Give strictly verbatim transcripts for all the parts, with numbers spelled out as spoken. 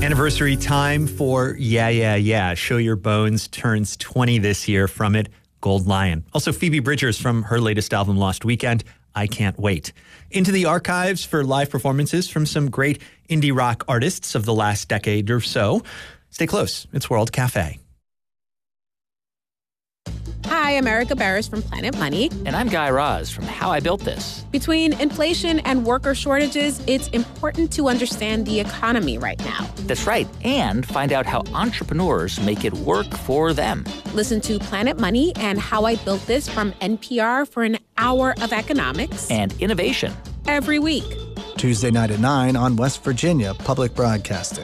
Anniversary time for Yeah, Yeah, Yeah. Show Your Bones turns twenty this year. From it, Gold Lion. Also, Phoebe Bridgers from her latest album, Lost Weekend, I Can't Wait. Into the archives for live performances from some great indie rock artists of the last decade or so. Stay close. It's World Cafe. Hi, I'm Erica Barris from Planet Money. And I'm Guy Raz from How I Built This. Between inflation and worker shortages, it's important to understand the economy right now. That's right. And find out how entrepreneurs make it work for them. Listen to Planet Money and How I Built This from N P R for an hour of economics and innovation every week. Tuesday night at nine on West Virginia Public Broadcasting.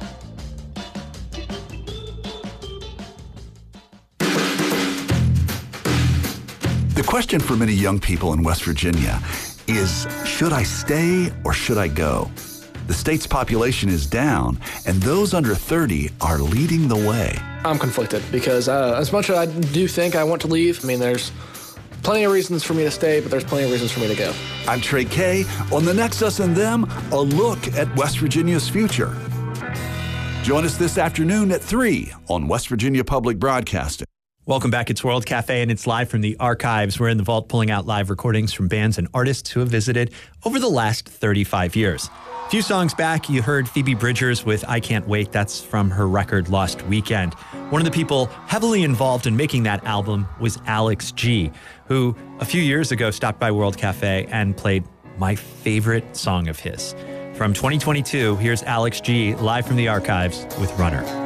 The question for many young people in West Virginia is, should I stay or should I go? The state's population is down, and those under thirty are leading the way. I'm conflicted because uh, as much as I do think I want to leave, I mean, there's plenty of reasons for me to stay, but there's plenty of reasons for me to go. I'm Trey Kay. On the next Us and Them, a look at West Virginia's future. Join us this afternoon at three on West Virginia Public Broadcasting. Welcome back. It's World Cafe, and it's live from the archives. We're in the vault pulling out live recordings from bands and artists who have visited over the last thirty-five years. A few songs back, you heard Phoebe Bridgers with I Can't Wait. That's from her record Lost Weekend. One of the people heavily involved in making that album was Alex G, who a few years ago stopped by World Cafe and played my favorite song of his. From twenty twenty-two, here's Alex G live from the archives with Runner.